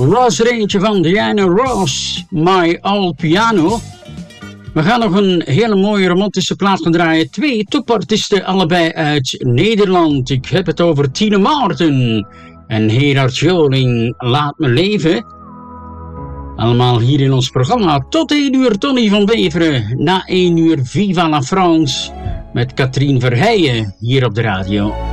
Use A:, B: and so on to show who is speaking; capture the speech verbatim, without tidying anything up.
A: Was er eentje van Diana Ross, My Old Piano. We gaan nog een hele mooie romantische plaat gaan draaien. Twee topartiesten, allebei uit Nederland. Ik heb het over Tine Maarten en Gerard Joling. Laat me leven. Allemaal hier in ons programma. Tot één uur Tony van Beveren. Na één uur Viva la France met Katrien Verheijen hier op de radio.